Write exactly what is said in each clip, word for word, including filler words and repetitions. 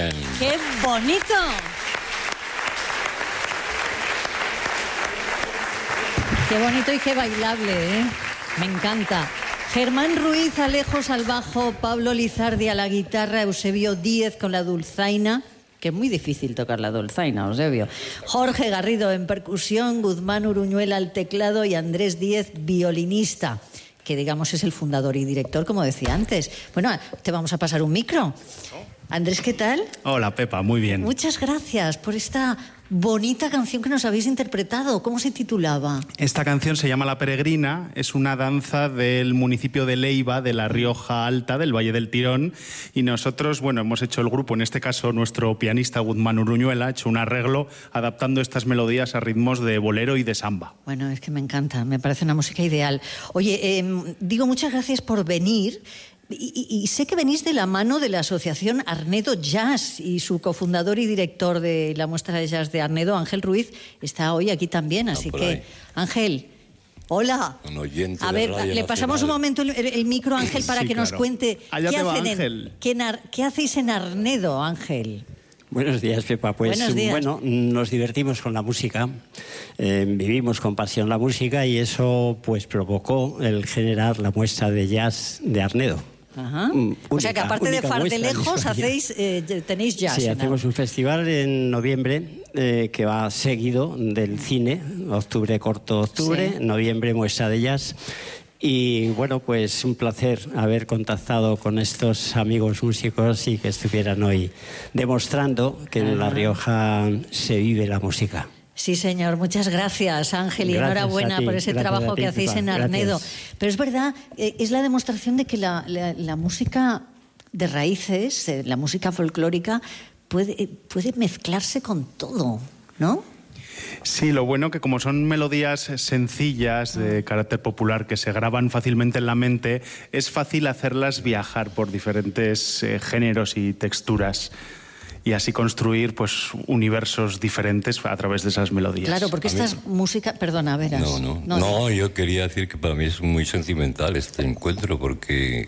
Bien. ¡Qué bonito! Qué bonito y qué bailable, ¿eh? Me encanta. Germán Ruiz, Alejos al bajo, Pablo Lizardi a la guitarra, Eusebio Díez con la dulzaina, que es muy difícil tocar la dulzaina, Eusebio. Jorge Garrido en percusión, Guzmán Uruñuela al teclado y Andrés Díez, violinista, que digamos es el fundador y director, como decía antes. Bueno, te vamos a pasar un micro. Andrés, ¿qué tal? Hola, Pepa, muy bien. Muchas gracias por esta bonita canción que nos habéis interpretado. ¿Cómo se titulaba? Esta canción se llama La Peregrina, es una danza del municipio de Leiva, de La Rioja Alta, del Valle del Tirón, y nosotros, bueno, hemos hecho el grupo, en este caso nuestro pianista Guzmán Uruñuela, ha hecho un arreglo adaptando estas melodías a ritmos de bolero y de samba. Bueno, es que me encanta, me parece una música ideal. Oye, eh, digo muchas gracias por venir. Y, y, y sé que venís de la mano de la asociación Arnedo Jazz y su cofundador y director de la muestra de jazz de Arnedo, Ángel Ruiz, está hoy aquí también. Así que, ahí. Ángel, hola. Un oyente a ver, le pasamos un momento el, el micro a Ángel para sí, que claro. nos cuente Allá qué, te va, hacen Ángel. En, qué, qué hacéis en Arnedo, Ángel. Buenos días, Pepa. Pues bueno, nos divertimos con la música, eh, vivimos con pasión la música y eso pues provocó el generar la muestra de jazz de Arnedo. Ajá. Única, o sea que aparte de fardelejos hacéis, eh, tenéis jazz. Sí, hacemos un festival en noviembre eh, que va seguido del cine, octubre corto octubre, sí. Noviembre muestra de jazz. Y bueno, pues un placer haber contactado con estos amigos músicos y que estuvieran hoy demostrando que Ajá. en La Rioja se vive la música. Sí, señor. Muchas gracias, Ángel, y gracias enhorabuena por ese trabajo ti, que hacéis en Arnedo. Gracias. Pero es verdad, eh, es la demostración de que la, la, la música de raíces, eh, la música folclórica, puede, eh, puede mezclarse con todo, ¿no? Sí, lo bueno que como son melodías sencillas de carácter popular que se graban fácilmente en la mente, es fácil hacerlas viajar por diferentes eh, géneros y texturas. Y así construir pues universos diferentes a través de esas melodías. Claro, porque esta es música... Perdona, verás. No, no, no, no, yo quería decir que para mí es muy sentimental este encuentro porque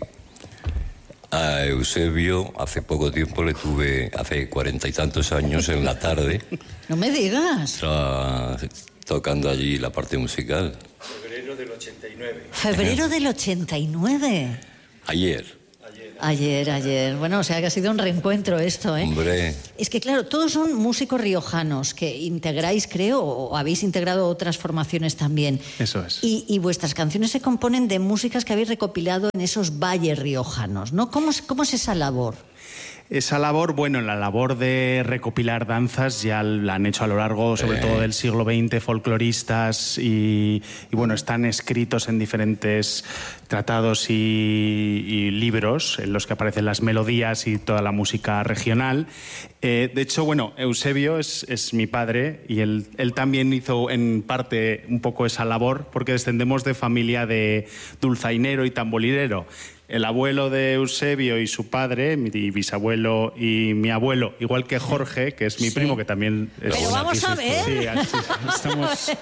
a Eusebio hace poco tiempo le tuve, hace cuarenta y tantos años en la tarde. No me digas. Estaba tocando allí la parte musical. Febrero del ochenta y nueve. Febrero del ochenta y nueve. Ayer. Ayer, ayer. Bueno, o sea que ha sido un reencuentro esto, ¿eh? Hombre. Es que claro, todos son músicos riojanos que integráis, creo, o habéis integrado otras formaciones también. Eso es. Y, y vuestras canciones se componen de músicas que habéis recopilado en esos valles riojanos, ¿no? ¿Cómo, cómo es esa labor? Esa labor, bueno, la labor de recopilar danzas ya la han hecho a lo largo, sobre eh. todo del siglo veinte, folcloristas y, y, bueno, están escritos en diferentes tratados y, y libros en los que aparecen las melodías y toda la música regional. Eh, de hecho, bueno, Eusebio es, es mi padre y él, él también hizo en parte un poco esa labor porque descendemos de familia de dulzainero y tamborilero. El abuelo de Eusebio y su padre, mi bisabuelo y mi abuelo, igual que Jorge, que es mi sí. primo, que también... Es Pero vamos a ver... Sí, así, estamos...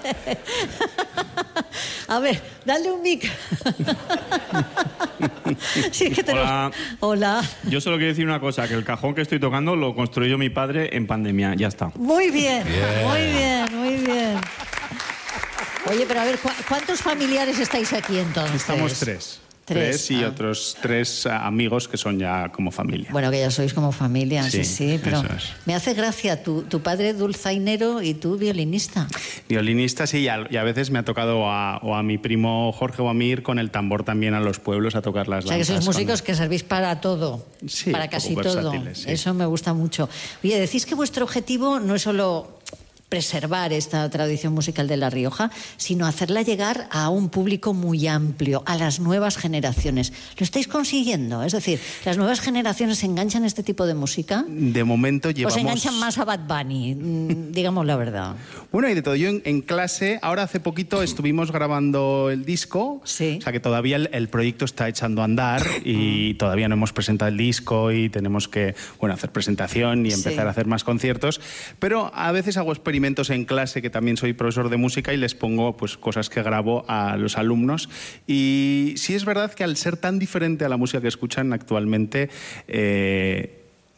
A ver, dale un mic. Sí, es que tenemos... Hola. Hola. Yo solo quiero decir una cosa, que el cajón que estoy tocando lo construyó mi padre en pandemia, ya está. Muy bien, bien. muy bien, muy bien. Oye, pero a ver, ¿cu ¿cuántos familiares estáis aquí entonces? Estamos tres. Tres, tres y ah. otros tres amigos que son ya como familia. Bueno, que ya sois como familia, sí, sí, sí pero es. Me hace gracia, tu, tu padre dulzainero y tú violinista. Violinista, sí, y a, y a veces me ha tocado a, o a mi primo Jorge o a mí ir con el tambor también a los pueblos a tocar las danzas. O sea, que sois músicos cuando... que servís para todo, sí, para casi todo. Sí. Eso me gusta mucho. Oye, decís que vuestro objetivo no es solo preservar esta tradición musical de La Rioja, sino hacerla llegar a un público muy amplio, a las nuevas generaciones. ¿Lo estáis consiguiendo? Es decir, ¿las nuevas generaciones se enganchan a este tipo de música? De momento llevamos... ¿O se enganchan más a Bad Bunny? Digamos la verdad. Bueno, y de todo. Yo en, en clase, ahora hace poquito estuvimos grabando el disco, sí. O sea que todavía el, el proyecto está echando a andar y todavía no hemos presentado el disco y tenemos que, bueno, hacer presentación y empezar sí. a hacer más conciertos, pero a veces hago experimentos en clase, que también soy profesor de música, y les pongo pues cosas que grabo a los alumnos. Y sí es verdad que al ser tan diferente a la música que escuchan actualmente, eh,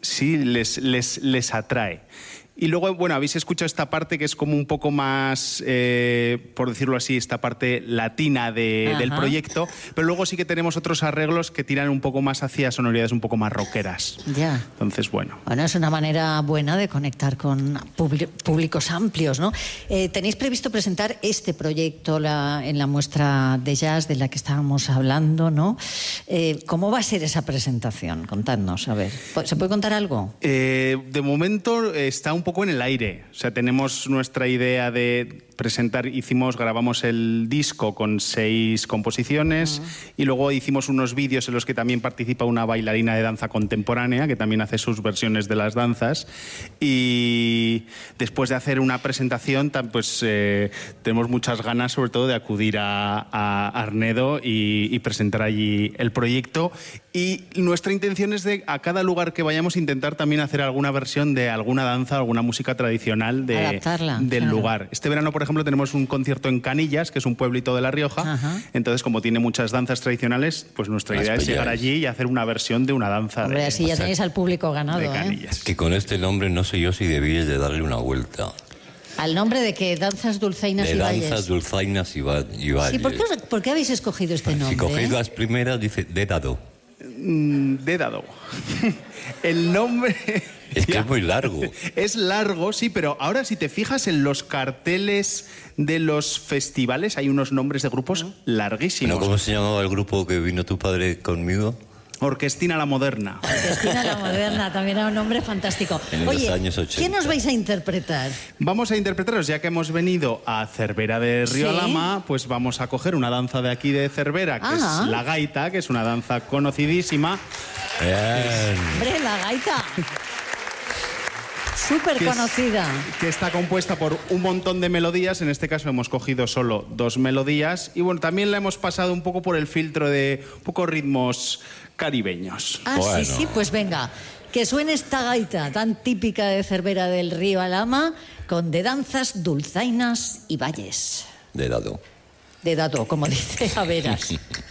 sí les, les, les atrae. Y luego, bueno, habéis escuchado esta parte que es como un poco más, eh, por decirlo así, esta parte latina de, del proyecto, pero luego sí que tenemos otros arreglos que tiran un poco más hacia sonoridades un poco más rockeras. Ya. Entonces, bueno. Bueno, es una manera buena de conectar con públicos amplios, ¿no? Eh, ¿Tenéis previsto presentar este proyecto la, en la muestra de jazz de la que estábamos hablando, ¿no? Eh, ¿Cómo va a ser esa presentación? Contadnos, a ver. ¿Se puede contar algo? Eh, de momento está un poco en el aire. O sea, tenemos nuestra idea de presentar, hicimos, grabamos el disco con seis composiciones uh-huh. y luego hicimos unos vídeos en los que también participa una bailarina de danza contemporánea que también hace sus versiones de las danzas, y después de hacer una presentación pues eh, tenemos muchas ganas sobre todo de acudir a, a Arnedo y, y presentar allí el proyecto, y nuestra intención es de a cada lugar que vayamos intentar también hacer alguna versión de alguna danza, alguna música tradicional de, Adaptarla, del claro. lugar. Este verano, por ejemplo, tenemos un concierto en Canillas, que es un pueblito de La Rioja. Ajá. Entonces, como tiene muchas danzas tradicionales, pues nuestra Las idea es llegar allí y hacer una versión de una danza. Hombre, de, así ya tenéis al público ganado, de Canillas. ¿eh? Que con este nombre no sé yo si debíais de darle una vuelta. ¿Al nombre de qué? ¿Danzas dulzainas de y valles? De danzas dulzainas y, va y valles. Sí, ¿por qué, ¿por qué habéis escogido este nombre? Si cogéis eh? las primeras, dice Dédado. Mm, Dédado. El nombre... Es que es muy largo. Es largo, sí, pero ahora si te fijas en los carteles de los festivales hay unos nombres de grupos larguísimos. ¿Pero cómo se llamaba el grupo que vino tu padre conmigo? Orquestina La Moderna. Orquestina La Moderna, también era un nombre fantástico. En Oye, los años ochenta. ¿qué nos vais a interpretar? Vamos a interpretaros, ya que hemos venido a Cervera de Río ¿Sí? Alhama, pues vamos a coger una danza de aquí de Cervera, que ah. es la gaita, que es una danza conocidísima. Bien. ¡Hombre, la gaita! Súper conocida. Que está compuesta por un montón de melodías. En este caso hemos cogido solo dos melodías. Y bueno, también la hemos pasado un poco por el filtro de un poco ritmos caribeños. Ah, bueno. sí, sí, pues venga. Que suene esta gaita tan típica de Cervera del Río Alhama, con de danzas, dulzainas y valles. De dado. De dado, como dice Averas.